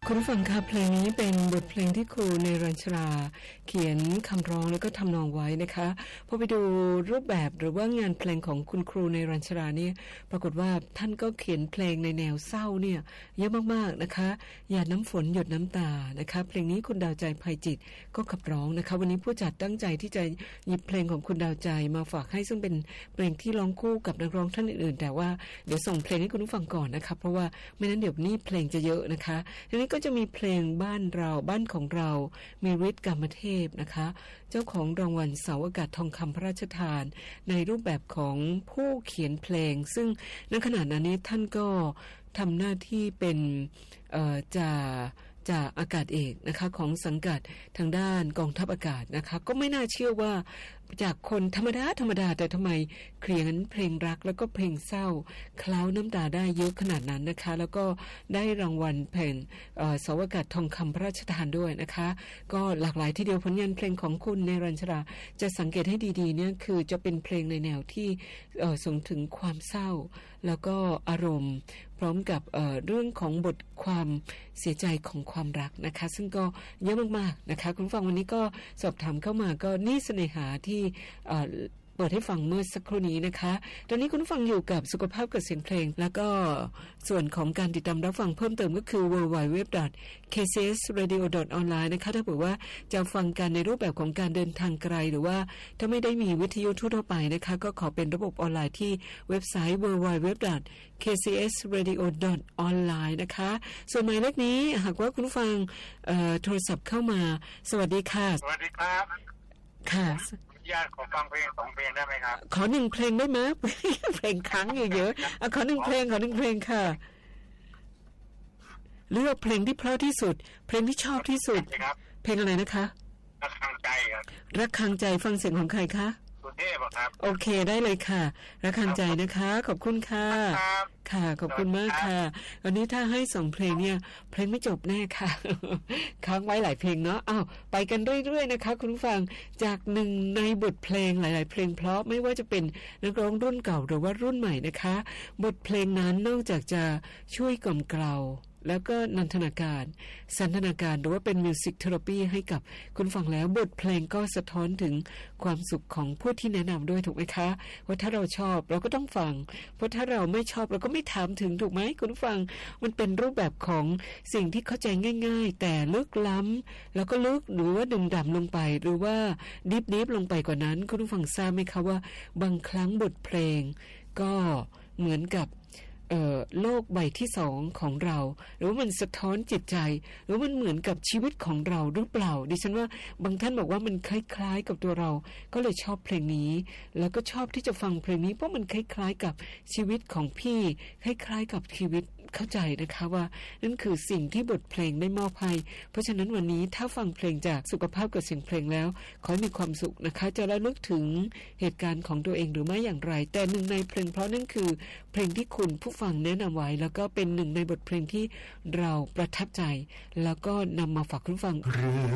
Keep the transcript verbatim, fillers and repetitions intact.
คุณผู้ฟังคะเพลงนี้เป็นบทเพลงที่ครูเนรัญชราเขียนคำร้องแล้วก็ทำนองไว้นะคะพอไปดูรูปแบบหรือว่างานเพลงของคุณครูเนรัญชราเนี่ยปรากฏว่าท่านก็เขียนเพลงในแนวเศร้าเนี่ยเยอะมากๆนะคะหยาดน้ำฝนหยดน้ำตานะคะเพลงนี้คุณดาวใจไพจิตก็ขับร้องนะคะวันนี้ผู้จัดตั้งใจที่จะหยิบเพลงของคุณดาวใจมาฝากให้ซึ่งเป็นเพลงที่ร้องคู่กับนักร้องท่านอื่นๆแต่ว่าเดี๋ยวส่งเพลงให้คุณผู้ฟังก่อนนะคะเพราะว่าไม่นั้นเดี๋ยวนี้เพลงจะเยอะนะคะทีนี้ก็จะมีเพลงบ้านเราบ้านของเรามีฤทธิ์กามเทพนะคะเจ้าของรางวัลเสาอากาศทองคำพระราชทานในรูปแบบของผู้เขียนเพลงซึ่งในขณะนั้นนี้ท่านก็ทำหน้าที่เป็นเอ่อจ่าจ่าอากาศเอกนะคะของสังกัดทางด้านกองทัพอากาศนะคะก็ไม่น่าเชื่อว่าจากคนธรรมดาธรรมดาแต่ทำไมเขียนเพลงรักแล้วก็เพลงเศร้าเคล้าน้ำตาได้เยอะขนาดนั้นนะคะแล้วก็ได้รางวัลเพลงเสาอากาศทองคำพระราชทานด้วยนะคะก็หลากหลายทีเดียวผลงานเพลงของคุณเนรัญชราจะสังเกตให้ดีๆเนี่ยคือจะเป็นเพลงในแนวที่ส่งถึงความเศร้าแล้วก็อารมณ์พร้อมกับ เอ่อ เรื่องของบทความเสียใจของความรักนะคะซึ่งก็เยอะมากๆนะคะคุณฟังวันนี้ก็สอบถามเข้ามาก็นี่เสน่หาที่เปิดให้ฟังเมื่อสักครู่นี้นะคะตอนนี้คุณฟังอยู่กับสุขภาพกับเสียงเพลงแล้วก็ส่วนของการติดตามรับฟังเพิ่มเติมก็คือ ดับเบิลยู ดับเบิลยู ดับเบิลยู ดอท เค ซี เอส เรดิโอ ดอท ออนไลน์ นะคะถ้าเผื่อว่าจะฟังกันในรูปแบบของการเดินทางไกลหรือว่าถ้าไม่ได้มีวิทยุทั่วไปนะคะก็ขอเป็นระบบออนไลน์ที่เว็บไซต์ ดับเบิลยู ดับเบิลยู ดับเบิลยู ดอท เค ซี เอส เรดิโอ ดอท ออนไลน์ นะคะส่วนหมายเลขนี้หากว่าคุณผู้ฟังโทรศัพท์เข้ามาสวัสดีค่ะสวัสดีครับค่ะญาติขอฟังเพลงสองเพลงได้ไหมครับขอหนึ่งเพลงได้ไหม เพลงค้างอยู่เยอะขอหนึ่งเพลงขอหนึ่งเพลงค่ะเลือกเพลงที่เพราะที่สุดเพลงที่ชอบที่สุดเพลงอะไรนะคะรักขังใจครับรักขังใจฟังเสียงของใครคะสุเทพครับโอเคได้เลยค่ะรักขังใจนะคะขอบคุณค่ะค่ะขอบคุณมากค่ะวันนี้ถ้าให้สองเพลงเนี่ยเพลงไม่จบแน่ค่ะค้างไว้หลายเพลงเนาะอ้าวไปกันเรื่อยๆนะคะคุณผู้ฟังจากหนึ่งในบทเพลงหลายๆเพลงเพราะไม่ว่าจะเป็นนักร้องรุ่นเก่าหรือว่ารุ่นใหม่นะคะบทเพลงนั้นนอกจากจะช่วยกล่อมเกลาแล้วก็นันทนาการสันทนาการหรือว่าเป็นมิวสิกเทอราปีให้กับคุณฟังแล้วบทเพลงก็สะท้อนถึงความสุขของผู้ที่แนะนำด้วยถูกไหมคะว่าถ้าเราชอบเราก็ต้องฟังเพราะถ้าเราไม่ชอบเราก็ไม่ถามถึงถูกไหมคุณฟังมันเป็นรูปแบบของสิ่งที่เข้าใจง่ายๆแต่ลึกล้ำแล้วก็ลึกหรือว่าดื่มด่ำลงไปหรือว่าดิบดิบลงไปกว่านั้นคุณฟังทราบไหมคะว่าบางครั้งบทเพลงก็เหมือนกับเอ่อโลกใบที่สองของเราหรือว่ามันสะท้อนจิตใจหรือมันเหมือนกับชีวิตของเราหรือเปล่าดิฉันว่าบางท่านบอกว่ามันคล้ายๆกับตัวเราก็เลยชอบเพลงนี้แล้วก็ชอบที่จะฟังเพลงนี้เพราะมันคล้ายๆกับชีวิตของพี่คล้ายๆกับชีวิตเข้าใจนะคะว่านั่นคือสิ่งที่บทเพลงได้มอบให้เพราะฉะนั้นวันนี้ถ้าฟังเพลงจากสุขภาพกับเสียงเพลงแล้วขอให้มีความสุขนะคะจะระลึกถึงเหตุการณ์ของตัวเองหรือไม่อย่างไรแต่หนึ่งในเพลงเพราะนั่นคือเพลงที่คุณผู้ฟังแนะนำไว้แล้วก็เป็นหนึ่งในบทเพลงที่เราประทับใจแล้วก็นำมาฝากคุณฟัง